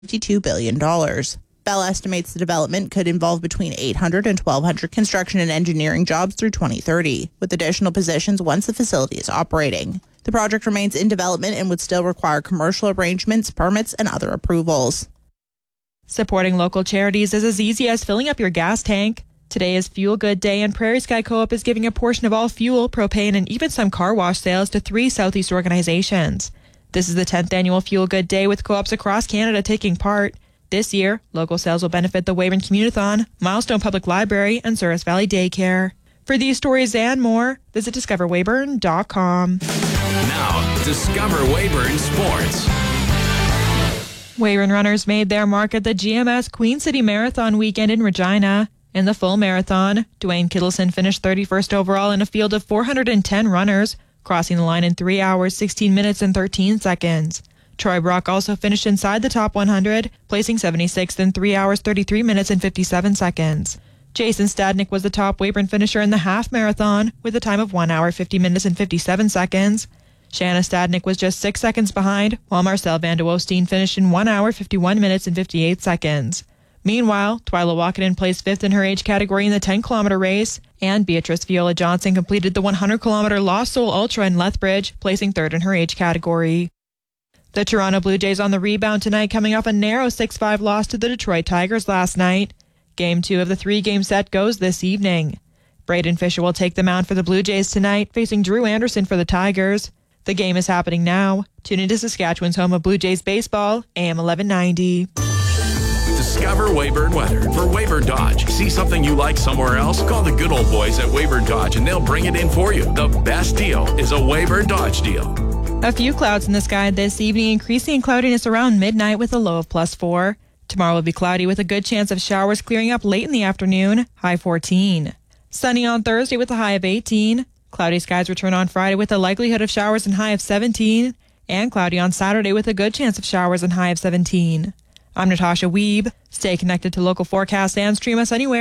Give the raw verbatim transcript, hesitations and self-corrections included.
fifty-two billion dollars. Bell estimates the development could involve between eight hundred and twelve hundred construction and engineering jobs through twenty thirty, with additional positions once the facility is operating. The project remains in development and would still require commercial arrangements, permits, and other approvals. Supporting local charities is as easy as filling up your gas tank. Today is Fuel Good Day, and Prairie Sky Co-op is giving a portion of all fuel, propane, and even some car wash sales to three Southeast organizations. This is the tenth annual Fuel Good Day, with co-ops across Canada taking part. This year, local sales will benefit the Weyburn Community-thon, Milestone Public Library, and Souris Valley Daycare. For these stories and more, visit discover weyburn dot com. Now, Discover Weyburn Sports. Weyburn runners made their mark at the G M S Queen City Marathon weekend in Regina. In the full marathon, Dwayne Kittleson finished thirty-first overall in a field of four hundred ten runners, crossing the line in three hours, sixteen minutes, and thirteen seconds. Troy Brock also finished inside the top one hundred, placing seventy-sixth in three hours, thirty-three minutes, and fifty-seven seconds. Jason Stadnick was the top Weyburn finisher in the half marathon with a time of one hour, fifty minutes, and fifty-seven seconds. Shanna Stadnick was just six seconds behind, while Marcel van de Woesteen finished in one hour, fifty-one minutes, and fifty-eight seconds. Meanwhile, Twyla Walkenden placed fifth in her age category in the ten kilometer race, and Beatrice Viola Johnson completed the one hundred kilometer Lost Soul Ultra in Lethbridge, placing third in her age category. The Toronto Blue Jays on the rebound tonight, coming off a narrow six five loss to the Detroit Tigers last night. Game two of the three-game set goes this evening. Braden Fisher will take the mound for the Blue Jays tonight, facing Drew Anderson for the Tigers. The game is happening now. Tune into Saskatchewan's home of Blue Jays baseball, A M eleven ninety. Discover Weyburn weather for Weyburn Dodge. See something you like somewhere else? Call the good old boys at Weyburn Dodge and they'll bring it in for you. The best deal is a Weyburn Dodge deal. A few clouds in the sky this evening, increasing in cloudiness around midnight with a low of plus four. Tomorrow will be cloudy with a good chance of showers clearing up late in the afternoon, high fourteen. Sunny on Thursday with a high of eighteen. Cloudy skies return on Friday with a likelihood of showers and high of seventeen. And cloudy on Saturday with a good chance of showers and high of seventeen. I'm Natasha Weeb. Stay connected to local forecasts and stream us anywhere.